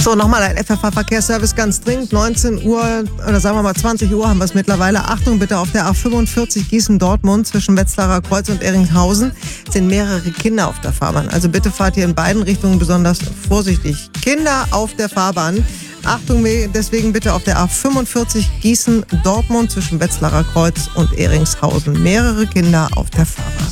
So, nochmal ein FFH-Verkehrsservice ganz dringend. 19 Uhr oder sagen wir mal 20 Uhr haben wir es mittlerweile. Achtung bitte, auf der A45 Gießen-Dortmund zwischen Wetzlarer Kreuz und Ehringshausen sind mehrere Kinder auf der Fahrbahn. Also bitte fahrt ihr in beiden Richtungen besonders vorsichtig. Kinder auf der Fahrbahn. Achtung, deswegen bitte auf der A45 Gießen-Dortmund zwischen Wetzlarer Kreuz und Ehringshausen. Mehrere Kinder auf der Fahrbahn.